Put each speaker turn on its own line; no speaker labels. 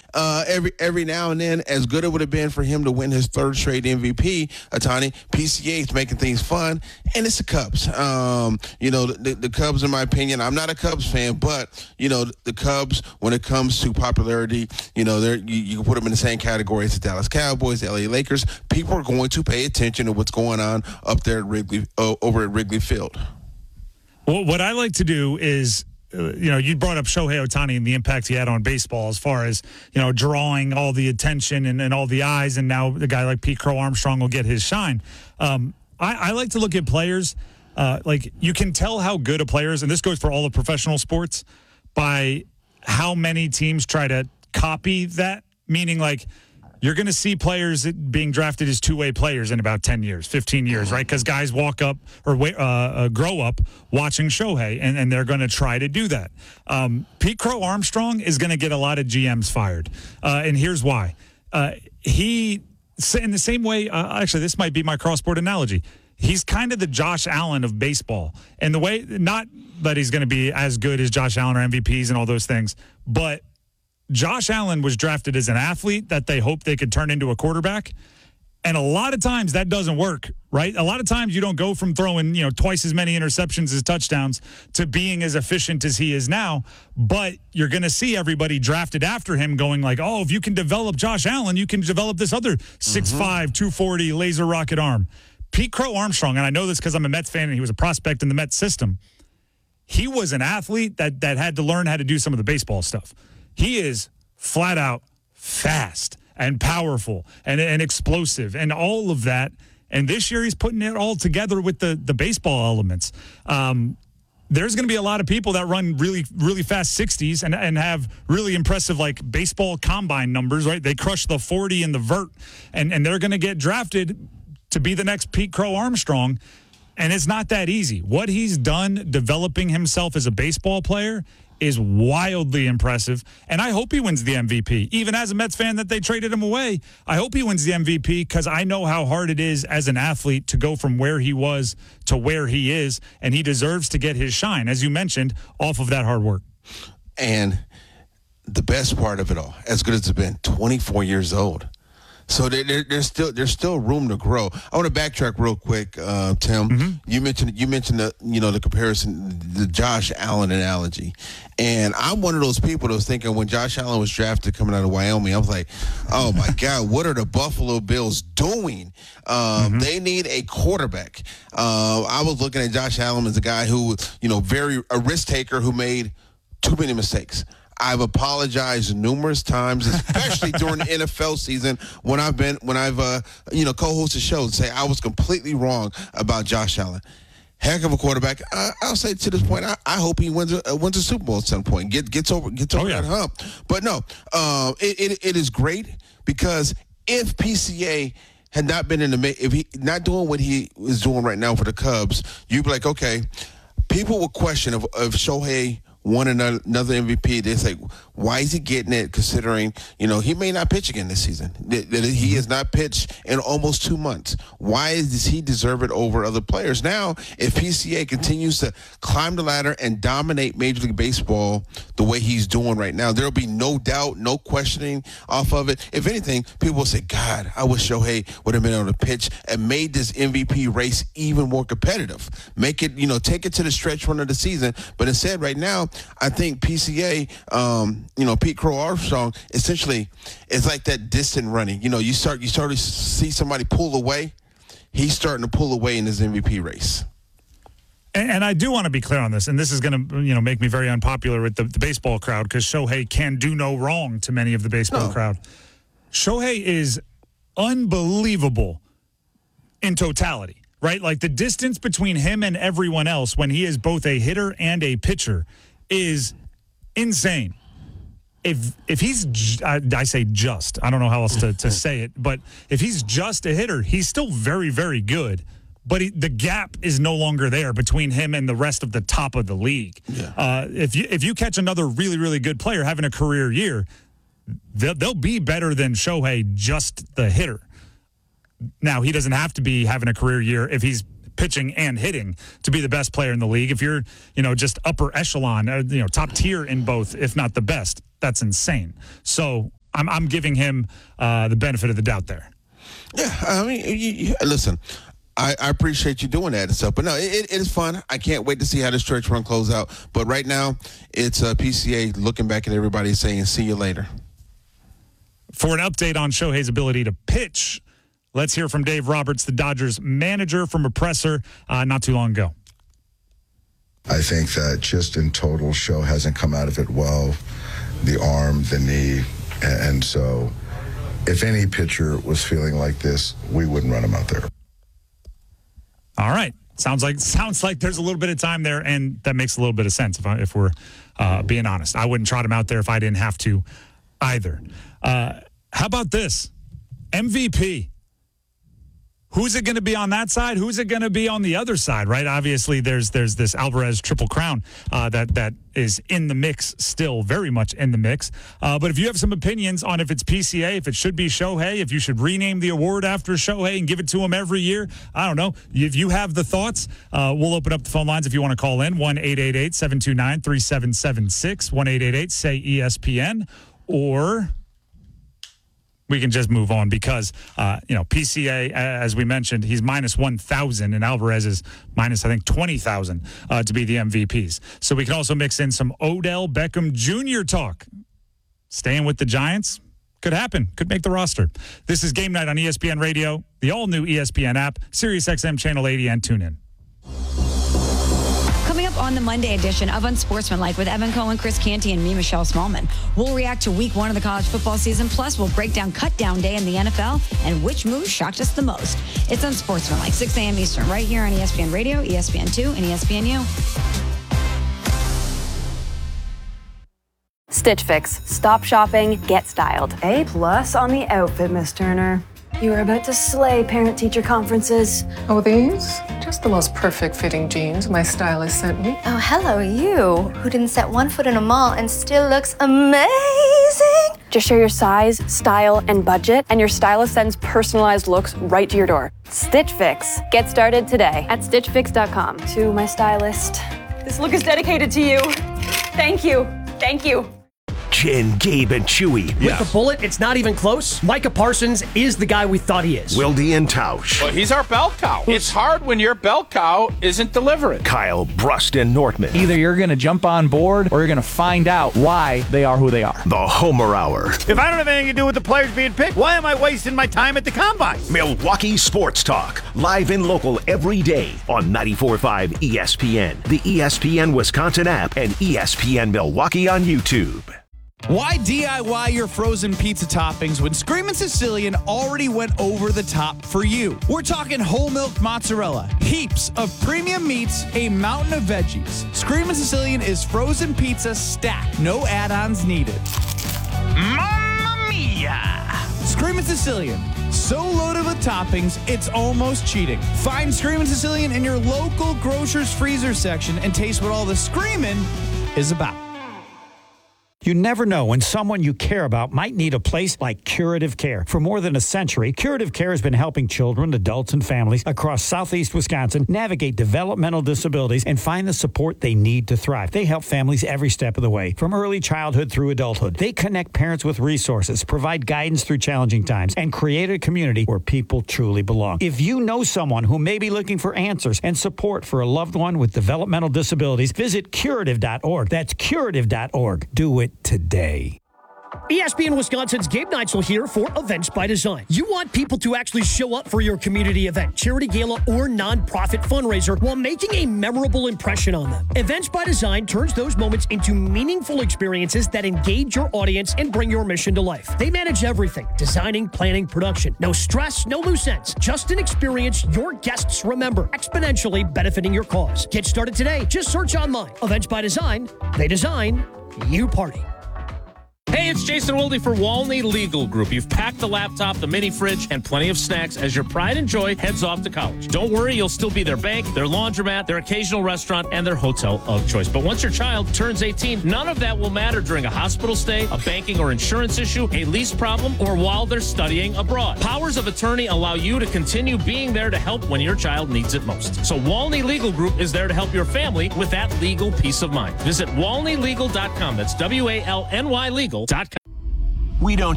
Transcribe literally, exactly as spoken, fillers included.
uh, every every now and then, as good it would have been for him to win his third straight M V P, Atani, P C A is making things fun, and it's the Cubs. Um, you know, the, the Cubs, in my opinion, I'm not a Cubs fan, but, you know, the Cubs, when it comes to popularity, you know, they're, you, you can put them in the same category as the Dallas Cowboys, the L A Lakers. People are going to pay attention to what's going on up there at Wrigley, uh, over at Wrigley Field.
Well, what I like to do is, uh, you know, you brought up Shohei Ohtani and the impact he had on baseball as far as, you know, drawing all the attention and, and all the eyes, and now the guy like Pete Crow Armstrong will get his shine. Um, I, I like to look at players, uh, like you can tell how good a player is, and this goes for all the professional sports, by how many teams try to copy that, meaning like, you're going to see players being drafted as two-way players in about ten years, fifteen years, right? Because guys walk up or uh, uh, grow up watching Shohei, and, and they're going to try to do that. Um, Pete Crow Armstrong is going to get a lot of G Ms fired, uh, and here's why. Uh, he, in the same way, uh, actually, this might be my cross-sport analogy. He's kind of the Josh Allen of baseball. And the way, not that he's going to be as good as Josh Allen or M V Ps and all those things, but Josh Allen was drafted as an athlete that they hoped they could turn into a quarterback. And a lot of times that doesn't work, right? A lot of times you don't go from throwing, you know, twice as many interceptions as touchdowns to being as efficient as he is now. But you're going to see everybody drafted after him going like, oh, if you can develop Josh Allen, you can develop this other six five, two forty laser rocket arm. Pete Crow Armstrong, and I know this because I'm a Mets fan and he was a prospect in the Mets system, he was an athlete that that had to learn how to do some of the baseball stuff. He is flat out fast and powerful and, and explosive and all of that. And this year he's putting it all together with the, the baseball elements. Um, there's going to be a lot of people that run really, really fast sixties and, and have really impressive, like, baseball combine numbers, right? They crush the forty in the vert, and, and they're going to get drafted to be the next Pete Crow Armstrong. And it's not that easy. What he's done developing himself as a baseball player is wildly impressive, and I hope he wins the M V P. Even as a Mets fan that they traded him away, I hope he wins the M V P because I know how hard it is as an athlete to go from where he was to where he is, and he deserves to get his shine, as you mentioned, off of that hard work.
And the best part of it all, as good as it's been, twenty-four years old. So there, there, there's still there's still room to grow. I want to backtrack real quick, uh, Tim. Mm-hmm. You mentioned you mentioned the you know the comparison, the Josh Allen analogy, and I'm one of those people that was thinking when Josh Allen was drafted coming out of Wyoming, I was like, oh my God, what are the Buffalo Bills doing? Um, mm-hmm. They need a quarterback. Uh, I was looking at Josh Allen as a guy who you know very a risk taker who made too many mistakes. I've apologized numerous times, especially during the N F L season when I've been when I've uh, you know co-hosted shows and say I was completely wrong about Josh Allen. Heck of a quarterback. Uh, I'll say to this point, I, I hope he wins a uh, wins a Super Bowl at some point. Get gets over gets over oh, yeah. that hump. But no, uh, it, it it is great because if P C A had not been in the if he not doing what he is doing right now for the Cubs, you'd be like, okay, people will question if, if Shohei won another, another M V P. They say, why is he getting it considering, you know, he may not pitch again this season. That, that he has not pitched in almost two months. Why does he deserve it over other players? Now, if P C A continues to climb the ladder and dominate Major League Baseball the way he's doing right now, there'll be no doubt, no questioning off of it. If anything, people will say, God, I wish Shohei would have been able to pitch and made this M V P race even more competitive. Make it, you know, take it to the stretch run of the season. But instead, right now, I think P C A, um, you know, Pete Crow Armstrong, essentially, it's like that distant running. You know, you start you start to see somebody pull away. He's starting to pull away in his M V P race.
And, and I do want to be clear on this, and this is going to, you know, make me very unpopular with the, the baseball crowd because Shohei can do no wrong to many of the baseball
no.
crowd. Shohei is unbelievable in totality, right? Like the distance between him and everyone else when he is both a hitter and a pitcher is insane. If if he's, I, I say just, I don't know how else to, to say it, but if he's just a hitter, he's still very, very good. But he, the gap is no longer there between him and the rest of the top of the league.
Yeah.
Uh, if you if you catch another really, really good player having a career year, they'll, they'll be better than Shohei, just the hitter. Now, he doesn't have to be having a career year if he's pitching and hitting to be the best player in the league. If you're, you know, just upper echelon, uh, you know, top tier in both, if not the best, that's insane. So I'm I'm giving him uh, the benefit of the doubt there.
Yeah, I mean, you, you, listen, I, I appreciate you doing that and stuff, but no, it, it is fun. I can't wait to see how the stretch run close out. But right now, it's uh, P C A looking back at everybody saying, see you later.
For an update on Shohei's ability to pitch, let's hear from Dave Roberts, the Dodgers manager, from a presser uh, not too long ago.
I think that just in total, Show hasn't come out of it well. The arm, the knee, and so if any pitcher was feeling like this, we wouldn't run him out there.
All right. Sounds like sounds like there's a little bit of time there, and that makes a little bit of sense if, I, if we're uh, being honest. I wouldn't trot him out there if I didn't have to either. Uh, how about this? M V P. Who's it going to be on that side? Who's it going to be on the other side, right? Obviously, there's there's this Alvarez Triple Crown uh, that that is in the mix still, very much in the mix. Uh, but if you have some opinions on if it's P C A, if it should be Shohei, if you should rename the award after Shohei and give it to him every year, I don't know. If you have the thoughts, uh, we'll open up the phone lines if you want to call in. one eight eight eight, seven two nine, three seven seven six, one eight eight eight, say E S P N, or we can just move on because, uh, you know, P C A, as we mentioned, he's minus one thousand, and Alvarez is minus, I think, twenty thousand uh, to be the M V Ps. So we can also mix in some Odell Beckham Junior talk. Staying with the Giants could happen, could make the roster. This is Game Night on E S P N Radio, the all-new E S P N app, SiriusXM Channel eighty, and TuneIn.
Coming up on the Monday edition of Unsportsmanlike with Evan Cohen, Chris Canty, and me, Michelle Smallman. We'll react to week one of the college football season. Plus, we'll break down cut down day in the N F L and which move shocked us the most. It's Unsportsmanlike, six a.m. Eastern, right here on E S P N Radio, E S P N two, and E S P N U.
Stitch Fix. Stop shopping, get styled.
A plus on the outfit, Miss Turner. You are about to slay parent-teacher conferences.
Oh, these? Just the most perfect fitting jeans my stylist sent me.
Oh, hello, you, who didn't set one foot in a mall and still looks amazing.
Just share your size, style, and budget, and your stylist sends personalized looks right to your door. Stitch Fix. Get started today at stitch fix dot com.
To my stylist.
This look is dedicated to you. Thank you. Thank you.
Jen, Gabe, and Chewy.
With the bullet, it's not even close. Micah Parsons is the guy we thought he is.
Wildy and Tausch.
Well, he's our bell cow. It's hard when your bell cow isn't delivering.
Kyle, Brust, and Nortman.
Either you're going to jump on board or you're going to find out why they are who they are.
The Homer Hour.
If I don't have anything to do with the players being picked, why am I wasting my time at the Combine?
Milwaukee Sports Talk. Live and local every day on ninety-four point five E S P N, the E S P N Wisconsin app, and E S P N Milwaukee on YouTube.
Why D I Y your frozen pizza toppings when Screamin' Sicilian already went over the top for you? We're talking whole milk mozzarella, heaps of premium meats, a mountain of veggies. Screamin' Sicilian is frozen pizza stacked, no add-ons needed. Mamma mia! Screamin' Sicilian, so loaded with toppings, it's almost cheating. Find Screamin' Sicilian in your local grocer's freezer section and taste what all the screamin' is about.
You never know when someone you care about might need a place like Curative Care. For more than a century, Curative Care has been helping children, adults, and families across southeast Wisconsin navigate developmental disabilities and find the support they need to thrive. They help families every step of the way, from early childhood through adulthood. They connect parents with resources, provide guidance through challenging times, and create a community where people truly belong. If you know someone who may be looking for answers and support for a loved one with developmental disabilities, visit curative dot org. That's curative dot org. Do it today.
E S P N Wisconsin's Gabe Neitzel here for Events by Design. You want people to actually show up for your community event, charity gala, or nonprofit fundraiser while making a memorable impression on them. Events by Design turns those moments into meaningful experiences that engage your audience and bring your mission to life. They manage everything: designing, planning, production. No stress, no loose ends. Just an experience your guests remember, exponentially benefiting your cause. Get started today. Just search online. Events by Design. They design, you party.
Hey, it's Jason Wilde for Walney Legal Group. You've packed the laptop, the mini fridge, and plenty of snacks as your pride and joy heads off to college. Don't worry, you'll still be their bank, their laundromat, their occasional restaurant, and their hotel of choice. But once your child turns eighteen, none of that will matter during a hospital stay, a banking or insurance issue, a lease problem, or while they're studying abroad. Powers of attorney allow you to continue being there to help when your child needs it most. So Walney Legal Group is there to help your family with that legal peace of mind. Visit walney legal dot com. That's W A L N Y legal dot com.
We don't